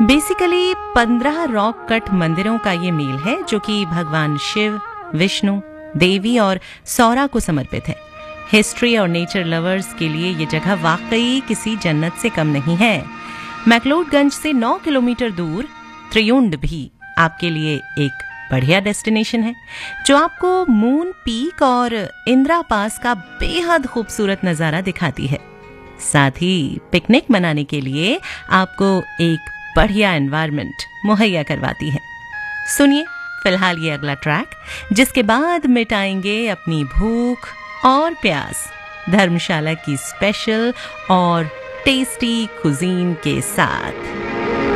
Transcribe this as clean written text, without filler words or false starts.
Basically 15 rock cut मंदिरों का ये मेल है जो कि भगवान शिव, विष्णु, देवी और सौरा को समर्पित है। हिस्ट्री और नेचर लवर्स के लिए ये जगह वाकई किसी जन्नत से कम नहीं है। मैक्लोडगंज से 9 किलोमीटर दूर त्रियुंड भी आपके लिए एक बढ़िया डेस्टिनेशन है जो आपको मून पीक और इंदिरा पास का बेहद खूबसूरत नजारा दिखाती है। साथ ही पिकनिक मनाने के लिए आपको एक बढ़िया एनवायरनमेंट मुहैया करवाती है। सुनिए फिलहाल ये अगला ट्रैक, जिसके बाद मिटाएंगे अपनी भूख और प्यास धर्मशाला की स्पेशल और टेस्टी कुजीन के साथ।